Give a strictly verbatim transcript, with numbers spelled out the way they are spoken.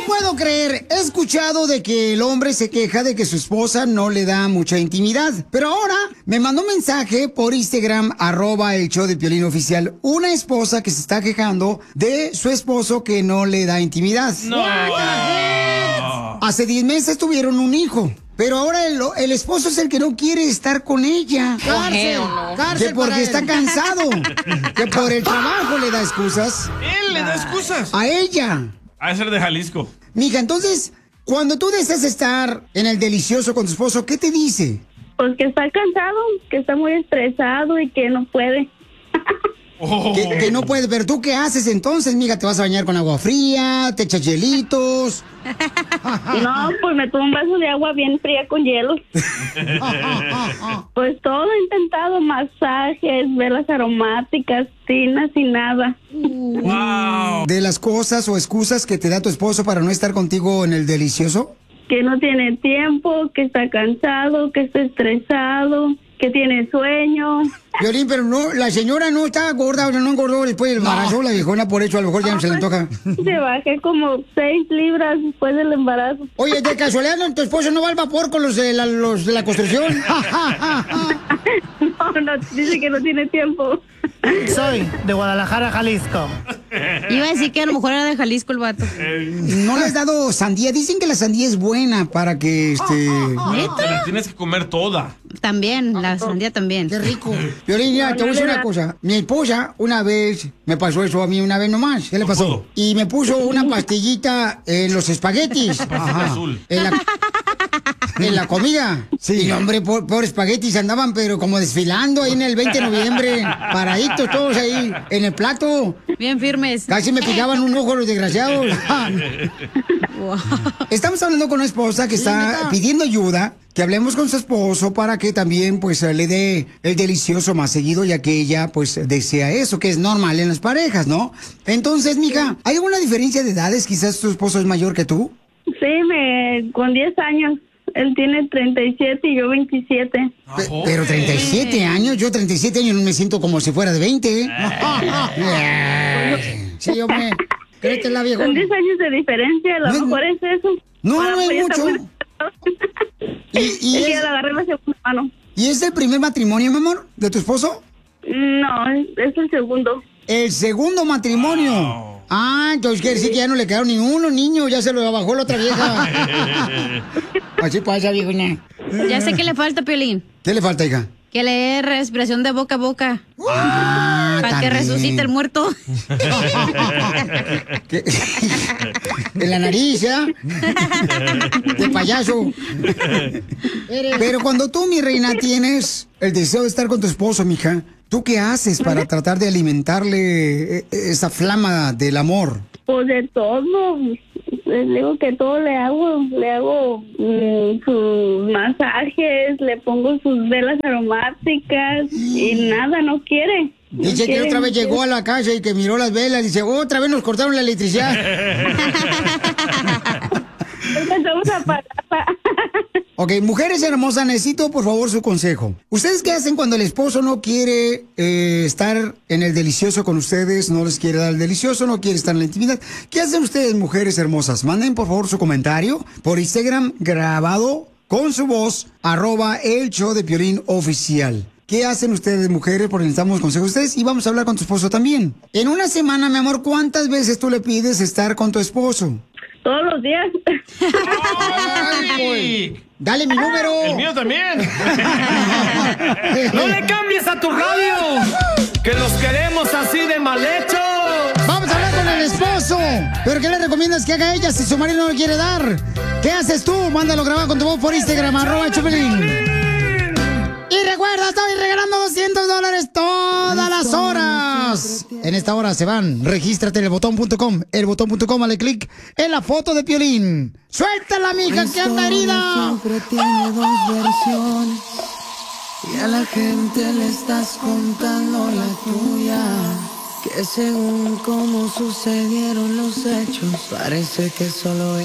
puedo creer. He escuchado de que el hombre se queja de que su esposa no le da mucha intimidad. Pero ahora me mandó un mensaje por Instagram, arroba el show de Piolín Oficial. Una esposa que se está quejando de su esposo que no le da intimidad. No. Hace diez meses tuvieron un hijo. Pero ahora el, el esposo es el que no quiere estar con ella. Cárcel, cárcel que porque para está él. cansado. Que por el trabajo le da excusas. Él le da excusas. A ella. A ser de Jalisco. Mija, entonces, cuando tú deseas estar en el delicioso con tu esposo, ¿qué te dice? Pues que está cansado, que está muy estresado y que no puede. Oh. Que, que no puede, pero ¿tú qué haces entonces, mija? ¿Te vas a bañar con agua fría? ¿Te echas hielitos? No, pues me tomo un vaso de agua bien fría con hielo. Pues todo he intentado, masajes, velas aromáticas, tinas y nada. Wow. ¿De las cosas o excusas que te da tu esposo para no estar contigo en el delicioso? Que no tiene tiempo, que está cansado, que está estresado, que tiene sueño. Violín, pero no, la señora no está gorda, no engordó después del embarazo, la viejona, por eso a lo mejor ya no se le antoja. Se bajé como seis libras después del embarazo. Oye, de casualidad, ¿no? ¿Tu esposo no va al vapor con los de la, los de la construcción? No, no, dice que no tiene tiempo. Soy de Guadalajara, Jalisco. Iba a decir que a lo mejor era de Jalisco el vato. ¿No le has dado sandía? Dicen que la sandía es buena para que, este... Te la tienes que comer toda. También, la sandía también. Qué rico. Violín, mira, te voy a decir una cosa. Mi esposa, una vez, me pasó eso a mí una vez nomás. ¿Qué le pasó? Y me puso una pastillita en los espaguetis. Pastilla azul. En la, en la comida. Sí. Y hombre, por, por espaguetis andaban, pero como desfilando ahí en el veinte de noviembre. Paraditos todos ahí en el plato. Bien firmes. Casi me picaban un ojo los desgraciados. Wow. Estamos hablando con una esposa que está pidiendo ayuda, que hablemos con su esposo para que también pues le dé el delicioso más seguido, ya que ella pues desea eso, que es normal en las parejas, ¿no? Entonces, mija, ¿hay alguna diferencia de edades? Quizás tu esposo es mayor que tú. Sí, me, con diez años. Él tiene treinta y siete y yo veintisiete. Pe- pero treinta y siete años, yo treinta y siete años no me siento como si fuera de veinte. Sí, hombre. Créete la vieja. Son diez años de diferencia, a lo No es- mejor es eso. No, Ahora, no es pues, ya está mucho. muy- ¿Y, y Él es, ya le agarré la segunda mano. ¿Y es el primer matrimonio, mi amor, de tu esposo? No, es, es el segundo. El segundo matrimonio. Wow. Ah, entonces quiere decir que ya no le quedaron ni uno, niño, ya se lo bajó la otra vieja. Así pasa, viejona. Ya sé que le falta, Piolín. ¿Qué le falta, hija? Que le dé respiración de boca a boca. Ah, Para que también. resucite el muerto. ¿Qué? En la nariz, ¿ya? De payaso. Pero cuando tú, mi reina, tienes el deseo de estar con tu esposo, mija, ¿tú qué haces para tratar de alimentarle eh, esa flama del amor? Pues de todo. Le digo que todo le hago. Le hago mm, sus masajes, le pongo sus velas aromáticas y nada, no quiere. No Dice que quiere, otra no vez quiere. llegó a la casa y que miró las velas y dice, otra vez nos cortaron la electricidad. Empezamos a pagar. Ok, mujeres hermosas, necesito por favor su consejo. ¿Ustedes qué hacen cuando el esposo no quiere eh, estar en el delicioso con ustedes, no les quiere dar el delicioso, no quiere estar en la intimidad? ¿Qué hacen ustedes, mujeres hermosas? Manden por favor su comentario por Instagram grabado con su voz, arroba el show de Piolín oficial. ¿Qué hacen ustedes, mujeres? Porque necesitamos consejos de ustedes y vamos a hablar con tu esposo también. En una semana, mi amor, ¿cuántas veces tú le pides estar con tu esposo? Todos los días. ¡Ay! Dale mi número. El mío también. ¡No le cambies a tu radio! ¡Que los queremos así de mal hecho! Vamos a hablar con el esposo. ¿Pero qué le recomiendas que haga ella si su marido no le quiere dar? ¿Qué haces tú? Mándalo grabado con tu voz por Instagram, arroba Chupelín. Y recuerda, estoy regalando doscientos dólares todas las horas. En esta hora se van. Regístrate en el botón punto com. El botón punto com, dale clic en la foto de Piolín. ¡Suéltala, mija, que anda herida! Siempre tiene dos versiones y a la gente le estás contando la tuya. Que según cómo sucedieron los hechos, parece que solo